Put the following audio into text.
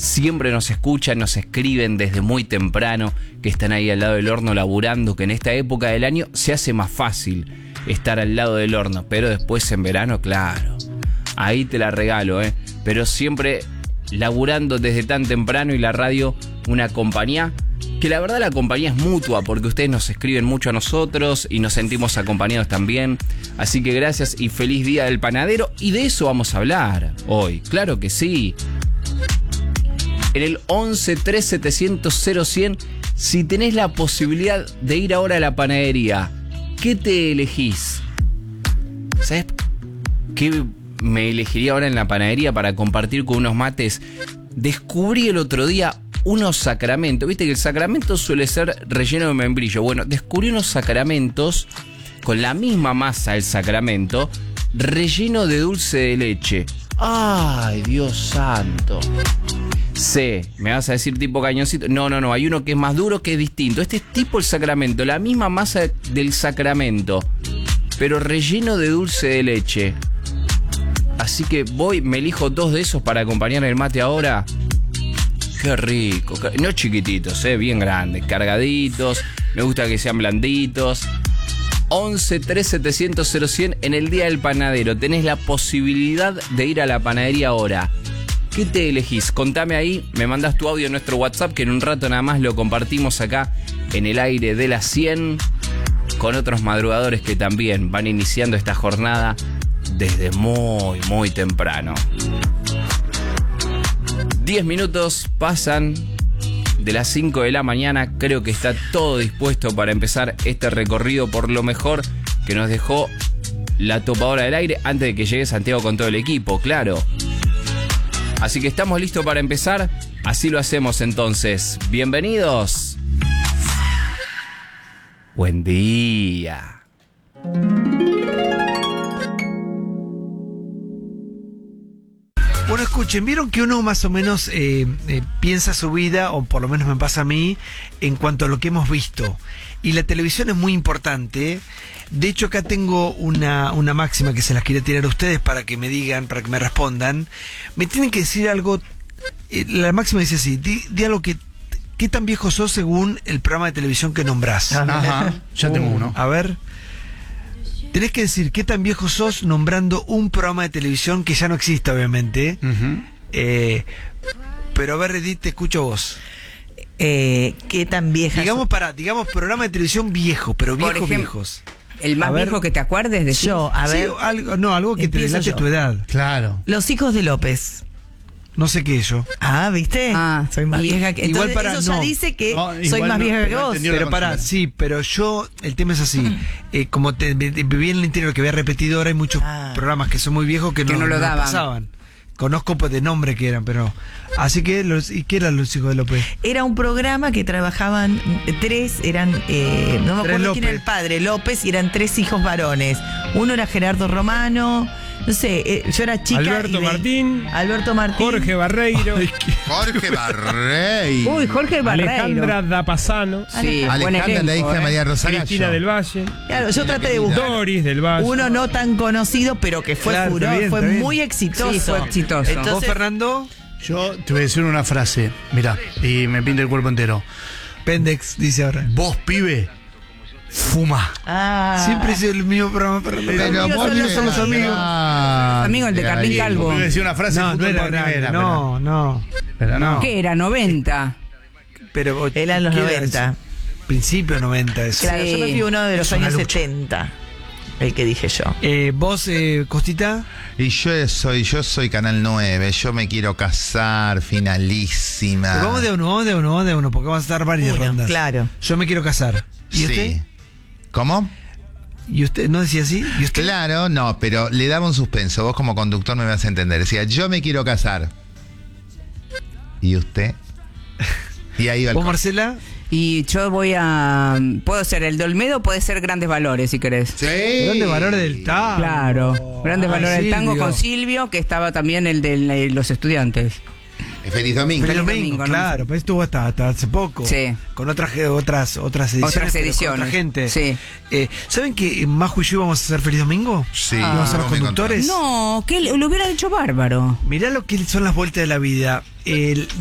siempre nos escuchan, nos escriben desde muy temprano, que están ahí al lado del horno laburando, que en esta época del año se hace más fácil estar al lado del horno, pero después en verano, claro, ahí te la regalo, pero siempre laburando desde tan temprano, y la radio una compañía, que la verdad la compañía es mutua, porque ustedes nos escriben mucho a nosotros y nos sentimos acompañados también. Así que gracias y feliz día del panadero, y de eso vamos a hablar hoy, claro que sí. En el 11 3700 0100, si tenés la posibilidad de ir ahora a la panadería, ¿qué te elegís? ¿Sabes qué me elegiría ahora en la panadería para compartir con unos mates? Descubrí el otro día unos sacramentos. Viste que el sacramento suele ser relleno de membrillo. Bueno, descubrí unos sacramentos con la misma masa del sacramento, relleno de dulce de leche. ¡Ay, Dios santo! Sí, me vas a decir tipo cañoncito. No, hay uno que es más duro, que es distinto. Este es tipo el sacramento, la misma masa del sacramento, pero relleno de dulce de leche. Así que me elijo 2 de esos para acompañar el mate ahora. Qué rico, no chiquititos, bien grandes, cargaditos. Me gusta que sean blanditos. 11 3700 0100 en el día del panadero. Tenés la posibilidad de ir a la panadería ahora. ¿Qué te elegís? Contame ahí, me mandás tu audio en nuestro WhatsApp, que en un rato nada más lo compartimos acá en el aire de las 100 con otros madrugadores que también van iniciando esta jornada desde muy, muy temprano. 10 minutos pasan de las 5 de la mañana. Creo que está todo dispuesto para empezar este recorrido por lo mejor que nos dejó la topadora del aire antes de que llegue Santiago con todo el equipo, claro. Así que estamos listos para empezar. Así lo hacemos entonces. Bienvenidos. Buen día. Bueno, escuchen, vieron que uno más o menos piensa su vida, o por lo menos me pasa a mí, en cuanto a lo que hemos visto. Y la televisión es muy importante. De hecho, acá tengo una máxima que se las quiero tirar a ustedes para que me digan, para que me respondan. Me tienen que decir algo. La máxima dice así: di algo que... ¿Qué tan viejo sos según el programa de televisión que nombrás? Ajá, ya tengo uno. A ver... Tenés que decir qué tan viejo sos nombrando un programa de televisión que ya no existe, obviamente. Pero a ver, Edith, te escucho vos. ¿Qué tan vieja? Digamos programa de televisión viejo, pero viejos. El más viejo que te acuerdes de yo, a ver. Sí, algo que te delate tu edad. Claro. Los hijos de López. No sé qué es yo. Ah, ¿viste? Soy más vieja que... Entonces, igual eso ya dice que soy más vieja que vos. Pero pero yo, el tema es así. Como viví en el interior que había repetidora, hay muchos programas que son muy viejos que no lo pasaban. Conozco de nombre que eran, pero... Así que, ¿y qué eran los hijos de López? Era un programa que trabajaban 3, eran... no me acuerdo quién era el padre, López, y eran 3 hijos varones. Uno era Gerardo Romano... No sé, yo era chica. Alberto Martín. Jorge Barreiro. Jorge Barreiro. Uy, Jorge Barreiro. Alejandra Dapasano. Sí, Alejandra, la hija de María Rosario. Cristina del Valle. Claro, yo traté de buscar Doris del Valle. uno no tan conocido, pero que fue furor, fue muy exitoso. Sí, fue exitoso. Entonces, ¿vos, Fernando? Yo te voy a decir una frase, mirá, y me pinta el cuerpo entero. Pendex dice ahora. Vos, pibe, fuma. Siempre es el mismo programa, pero vos no somos amigos. Amigo, el de Carlín Calvo. Voy a decir una frase. No era primera. No. Pero no. ¿Qué era? 90. Pero eran los 90. Principio 90 eso. Claro, yo me fui uno de los años 70. El que dije yo. ¿Vos, Costita? Y yo soy Canal 9, yo me quiero casar, finalísima. Pero vamos de uno, porque vamos a dar varias rondas. Claro. Yo me quiero casar. ¿Y usted? ¿Cómo? ¿Y usted no decía así? ¿Y usted? Claro, no, pero le daba un suspenso. Vos como conductor me vas a entender. Decía, yo me quiero casar. ¿Y usted? Y ahí va el... ¿Vos, Marcela? Y yo puedo ser el de Olmedo, puede ser Grandes Valores, si querés. Sí. Grandes Valores del tango. Claro. Grandes Valores del tango Silvio. con Silvio, que estaba también el de los estudiantes. Feliz domingo. Feliz Feliz domingo, domingo, claro, ¿no? pero estuvo hasta hace poco. Sí. Con otras ediciones. Otras ediciones. Con otra gente. Sí. ¿Saben que Majo y yo íbamos a hacer Feliz Domingo? Sí. Íbamos a ser los conductores. No, que lo hubiera hecho bárbaro. Mirá lo que son las vueltas de la vida.